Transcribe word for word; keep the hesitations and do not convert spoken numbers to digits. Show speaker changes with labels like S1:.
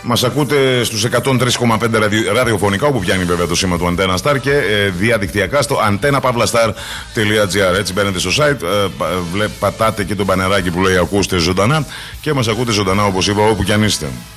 S1: Μας ακούτε στους εκατόν τρία κόμμα πέντε ραδι... ραδιοφωνικά, όπου πιάνει βέβαια το σήμα του Antenna Star, και ε, διαδικτυακά στο antenna pavlastar τελεία gr. Έτσι μπαίνετε στο site, ε, βλέ, πατάτε και το μπανεράκι που λέει ακούστε ζωντανά και μας ακούτε ζωντανά, όπως είπα, όπου κι αν είστε.